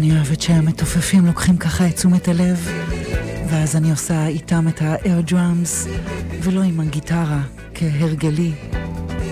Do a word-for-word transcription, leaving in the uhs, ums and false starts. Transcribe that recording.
אני אוהבת שהמתופפים לוקחים ככה את תשומת הלב, ואז אני עושה איתם את האר דראמס, ולא עם הגיטרה כהרגלי.